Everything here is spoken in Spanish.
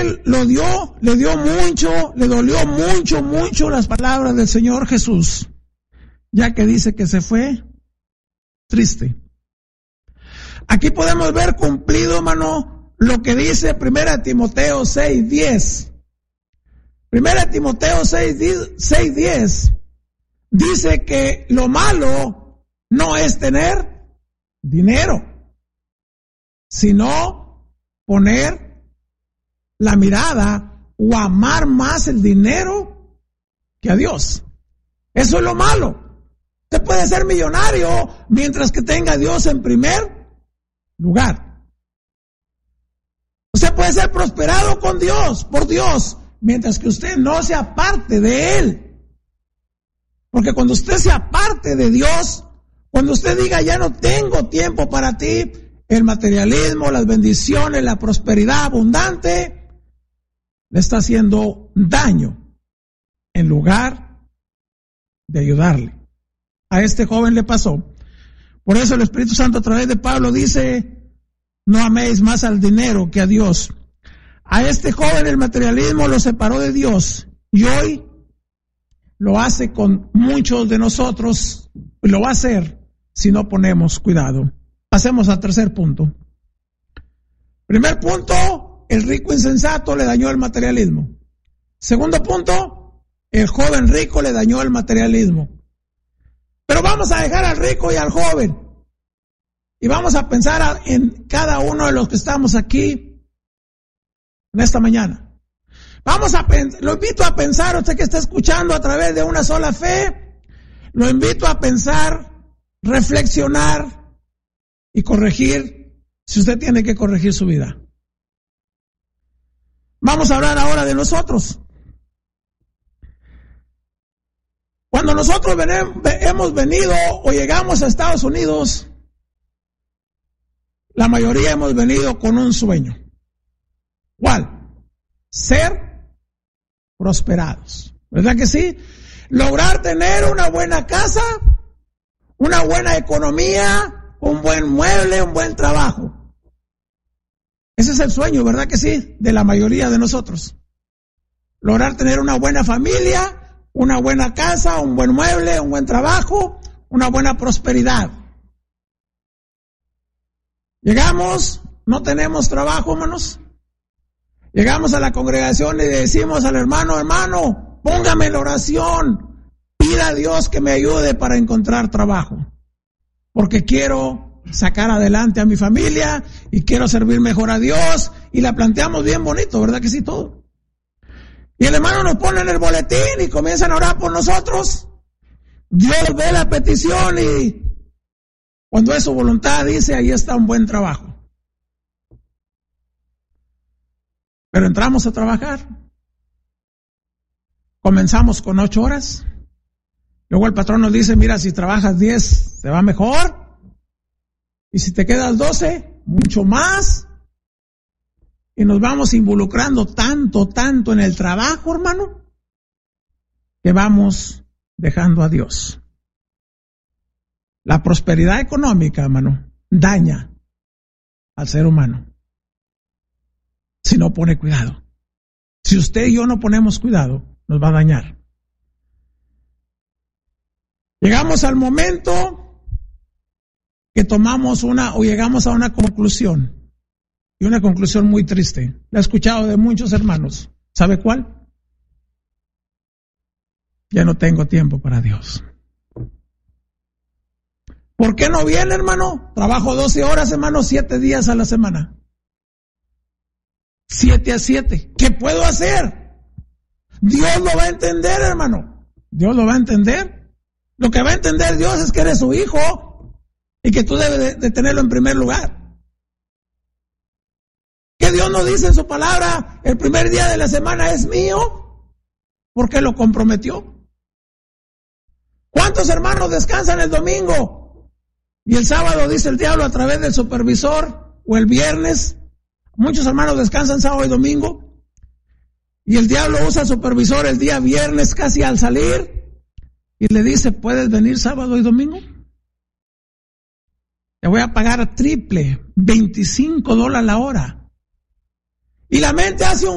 él le dolió mucho las palabras del Señor Jesús, ya que dice que se fue triste. Aquí podemos ver cumplido, hermano, lo que dice 1 Timoteo 6:10. 1 Timoteo 6:10 dice que lo malo no es tener dinero, sino poner la mirada o amar más el dinero que a Dios. Eso es lo malo. Usted puede ser millonario mientras que tenga a Dios en primer lugar. Usted puede ser prosperado con Dios, por Dios, mientras que usted no se aparte de Él. Porque cuando usted se aparte de Dios, cuando usted diga ya no tengo tiempo para ti, el materialismo, las bendiciones, la prosperidad abundante le está haciendo daño en lugar de ayudarle. A este joven le pasó. Por eso el Espíritu Santo a través de Pablo dice: no améis más al dinero que a Dios. A este joven el materialismo lo separó de Dios y hoy lo hace con muchos de nosotros y lo va a hacer si no ponemos cuidado. Pasemos al tercer punto. Primer punto, el rico insensato le dañó el materialismo. Segundo punto, el joven rico le dañó el materialismo. Pero vamos a dejar al rico y al joven y vamos a pensar en cada uno de los que estamos aquí en esta mañana. Lo invito a pensar, usted que está escuchando a través de Una Sola Fe, lo invito a pensar, reflexionar y corregir si usted tiene que corregir su vida. Vamos a hablar ahora de nosotros. Cuando nosotros hemos venido o llegamos a Estados Unidos, la mayoría hemos venido con un sueño. ¿Cuál? Ser prosperados. ¿Verdad que sí? Lograr tener una buena casa, una buena economía, un buen mueble, un buen trabajo. Ese es el sueño, ¿verdad que sí? De la mayoría de nosotros. Lograr tener una buena familia, una buena casa, un buen mueble, un buen trabajo, una buena prosperidad. Llegamos, no tenemos trabajo, hermanos. Llegamos a la congregación y le decimos al hermano, póngame en oración, pida a Dios que me ayude para encontrar trabajo, porque quiero sacar adelante a mi familia y quiero servir mejor a Dios, y la planteamos bien bonito, ¿verdad que sí? Todo. Y el hermano nos pone en el boletín y comienzan a orar por nosotros. Dios ve la petición y cuando es su voluntad dice, ahí está un buen trabajo. Pero entramos a trabajar. Comenzamos con 8 horas. Luego el patrón nos dice, mira, si trabajas 10 te va mejor. Y si te quedas 12, mucho más. Y nos vamos involucrando tanto en el trabajo, hermano, que vamos dejando a Dios. La prosperidad económica, hermano, daña al ser humano si no pone cuidado. Si usted y yo no ponemos cuidado, nos va a dañar. Llegamos al momento que llegamos a una conclusión. Y una conclusión muy triste. La he escuchado de muchos hermanos. ¿Sabe cuál? Ya no tengo tiempo para Dios. ¿Por qué no viene, hermano? Trabajo 12 horas, hermano, 7 días a la semana. 7 a 7. ¿Qué puedo hacer? Dios lo va a entender, hermano. Dios lo va a entender. Lo que va a entender Dios es que eres su hijo y que tú debes de tenerlo en primer lugar. Que Dios nos dice en su palabra, el primer día de la semana es mío, porque lo comprometió. ¿Cuántos hermanos descansan el domingo? Y el sábado dice el diablo a través del supervisor, o el viernes, muchos hermanos descansan sábado y domingo, y el diablo usa al supervisor el día viernes casi al salir, y le dice, ¿puedes venir sábado y domingo? Te voy a pagar triple, $25 la hora. Y la mente hace un